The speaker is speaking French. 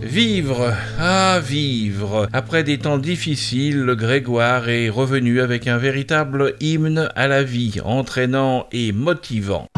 Vivre, ah vivre. Après des temps difficiles, le Grégoire est revenu avec un véritable hymne à la vie, entraînant et motivant.